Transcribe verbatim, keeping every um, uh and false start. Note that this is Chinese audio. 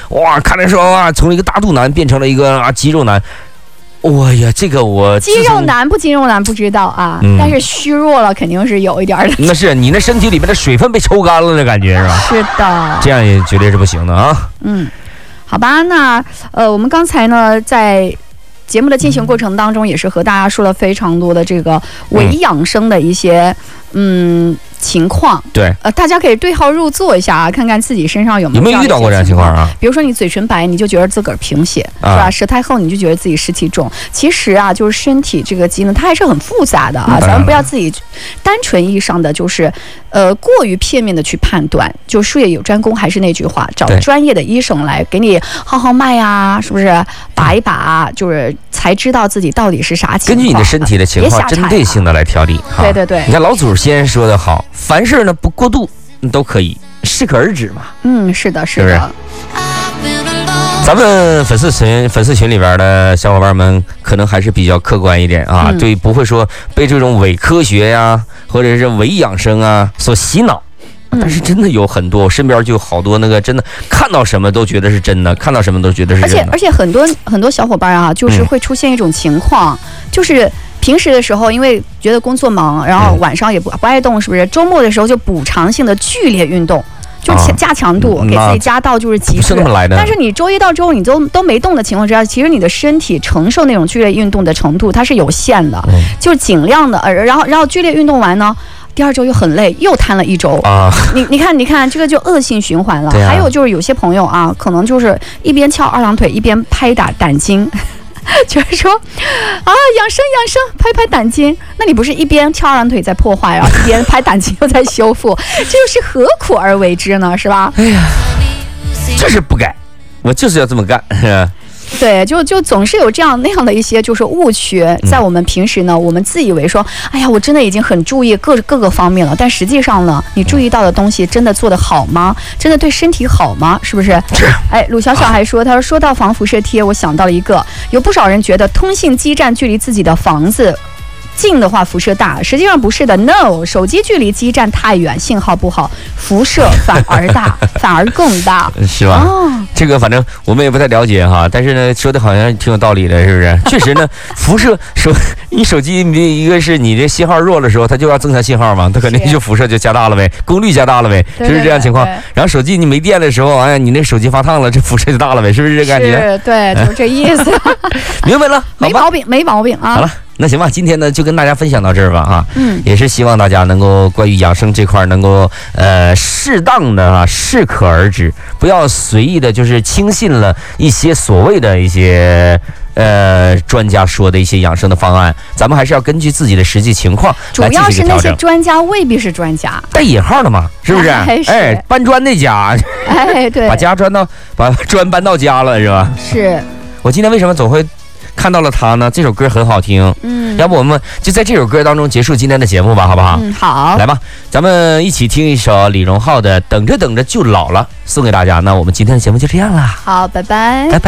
哇，看着说啊，从一个大肚腩变成了一个啊肌肉男。哇呀，这个我肌肉男不肌肉男不知道啊，嗯、但是虚弱了肯定是有一点的。 那是你那身体里面的水分被抽干了的感觉是吧？ 是的， 这样也绝对是不行的啊。 嗯，好吧，那呃，我们刚才呢在节目的进行过程当中，也是和大家说了非常多的这个伪养生的一些嗯。嗯情况对， 呃，大家可以对号入座一下啊，看看自己身上有没有有没有遇到过这样情况啊？ 比如说你嘴唇白，你就觉得自个儿贫血，啊、是吧？舌苔厚，你就觉得自己湿气重。其实啊，就是身体这个机能，它还是很复杂的啊。咱们不要自己单纯意义上的就是呃过于片面的去判断。就术业有专攻，还是那句话，找专业的医生来给你号号脉啊，是不是？把一把，就是才知道自己到底是啥情况。 根据你的身体的情况，针对性的来调理。 对对对， 你看老祖先说的好。凡事呢不过度都可以，适可而止嘛。 嗯，是的，是的。是咱们粉丝群粉丝群里边的小伙伴们可能还是比较客观一点啊，嗯、对，不会说被这种伪科学呀、啊，或者是伪养生啊所洗脑。但是真的有很多，我身边就有好多那个真的看到什么都觉得是真的，看到什么都觉得是真的。 而且而且很多很多小伙伴啊，就是会出现一种情况，嗯、就是平时的时候因为觉得工作忙，然后晚上也不不爱动，是不是？周末的时候就补偿性的剧烈运动。就加强度，给自己加到就是极致。但是你周一到周五你都都没动的情况之下，其实你的身体承受那种剧烈运动的程度它是有限的，嗯、就尽量的，呃，然后然后剧烈运动完呢。第二周又很累，又瘫了一周啊！你你看，你看，这个就恶性循环了。啊、还有就是有些朋友啊，可能就是一边翘二郎腿，一边拍打胆经，就是说啊，养生养生，拍拍胆经。那你不是一边翘二郎腿在破坏，然后一边拍胆经又在修复，这又是何苦而为之呢？是吧？ 哎呀，就是不改，我就是要这么干。 对，就就总是有这样那样的一些就是误区，在我们平时呢，我们自以为说，哎呀，我真的已经很注意各各个方面了，但实际上呢，你注意到的东西真的做得好吗？真的对身体好吗？是不是？哎，鲁小小还说，他说说到防辐射贴，我想到了一个，有不少人觉得通信基站距离自己的房子近的话辐射大，实际上不是的 ，no， 手机距离基站太远，信号不好，辐射反而大，反而更大， 是吧？哦，这个反正我们也不太了解哈，但是呢，说的好像挺有道理的，是不是？确实呢，辐射手你手机你一个是你这信号弱的时候，它就要增强信号嘛，它肯定就辐射就加大了呗，功率加大了呗，是不是这样情况？然后手机你没电的时候，哎，你那手机发烫了，这辐射就大了呗，是不是这个感觉？ 是，对，就是这意思。 明白了， 没毛病，没毛病啊。 好了。那行吧，今天呢就跟大家分享到这儿吧哈，嗯，也是希望大家能够关于养生这块能够呃适当的啊适可而止，不要随意的就是轻信了一些所谓的一些呃专家说的一些养生的方案，咱们还是要根据自己的实际情况来进行调整。主要是那些专家未必是专家， 带引号的嘛，是不是？哎，哎搬砖那家， 哎对， 把家砖到把砖搬到家了是吧？ 是。 我今天为什么总会看到了他呢？这首歌很好听，嗯，要不我们就在这首歌当中结束今天的节目吧，好不好？ 嗯，好， 来吧，咱们一起听一首李荣浩的《等着等着就老了》，送给大家。那我们今天的节目就这样啦， 好，拜拜， 拜拜。